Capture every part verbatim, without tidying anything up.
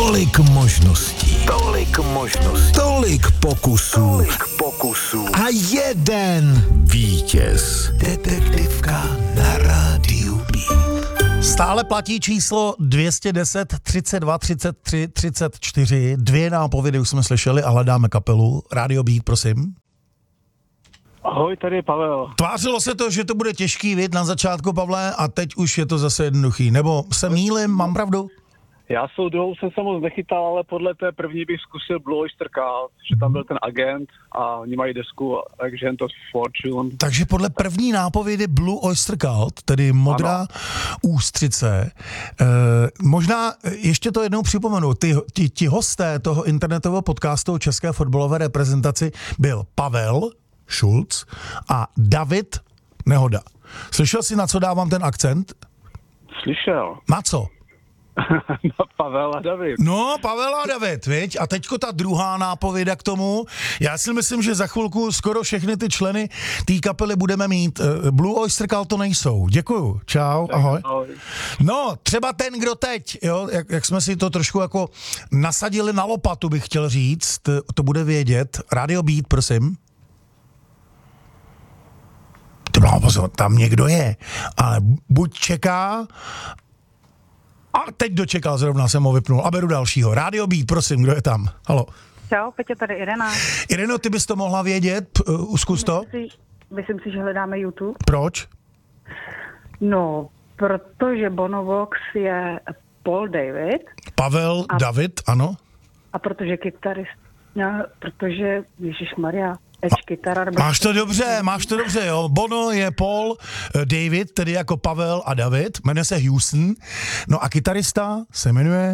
Tolik možností, tolik možností, tolik pokusů, tolik pokusů a jeden vítěz. Detektivka na rádiu Beat. Stále platí číslo dvě stě deset, třicet dva, třicet tři, třicet čtyři. Dvě nápovědy už jsme slyšeli a hledáme kapelu. Rádio Beat, prosím. Ahoj, tady je Pavel. Tvářilo se to, že to bude těžký, vid na začátku, Pavle, a teď už je to zase jednoduchý. Nebo se mýlim, mám pravdu? Já s tou druhou jsem se moc nechytal, ale podle té první bych zkusil Blue Oyster Cult, že tam byl ten agent a oni mají desku Agent of Fortune. Takže podle první nápovědy Blue Oyster Cult, tedy modrá ano. ústřice, eh, možná ještě to jednou připomenu, ty, ti, ti hosté toho internetového podcastu o české fotbalové reprezentaci byl Pavel Šulc a David Nehoda. Slyšel jsi, na co dávám ten akcent? Slyšel. Na co? Na Pavel a David. No, Pavel a David, viď? A teďko ta druhá nápověda k tomu. Já si myslím, že za chvilku skoro všechny ty členy té kapely budeme mít. Blue Oyster Cult to nejsou. Děkuju. Čau, ahoj. ahoj. No, třeba ten, kdo teď, jo, jak, jak jsme si to trošku jako nasadili na lopatu, bych chtěl říct, to bude vědět. Radio Beat, prosím. No, pozor, tam někdo je, ale buď čeká, a teď dočekal, zrovna jsem ho vypnul a beru dalšího. Radio Beat, prosím, kdo je tam? Halo. Čau, Petě, tady Irena. Ireno, ty bys to mohla vědět, uh, zkus to? Myslím si, myslím si, že hledáme YouTube. Proč? No, protože Bonovox je Paul David. Pavel a, David, ano. A protože kytarist, no, protože, ježišmarja, Edge kytara. Máš to dobře, máš to dobře, jo. Bono je Paul David, tedy jako Pavel a David, jmenuje se Houston. No a kytarista se jmenuje...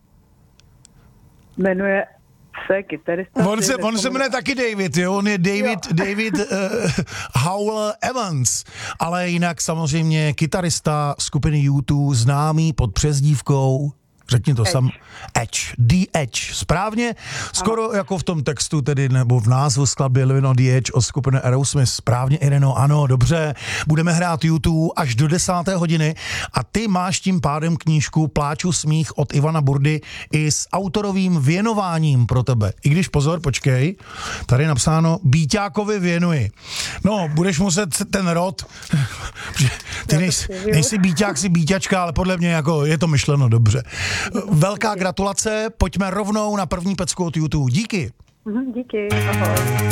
Jmenuje se kytarista. On se, on se jmenuje taky David, jo. On je David, jo. David uh, Howell Evans, ale jinak samozřejmě kytarista skupiny U dva, známý pod přezdívkou... Řekni to Edge. sam. Edge. The Edge. Správně. Skoro ano. Jako v tom textu, tedy nebo v názvu skladby Living on the Edge od skupiny Aerosmith. Správně, Ireno, ano, dobře. Budeme hrát YouTube až do desáté hodiny a ty máš tím pádem knížku Pláču smích od Ivana Burdy i s autorovým věnováním pro tebe. I když pozor, počkej, tady je napsáno Bíťákovi věnuji. No, budeš muset ten rod, ty nejsi, nejsi Bíťák, jsi Bíťačka, ale podle mě jako je to myšleno dobře. Velká gratulace, pojďme rovnou na první pecku od YouTube. Díky. Díky, ahoj.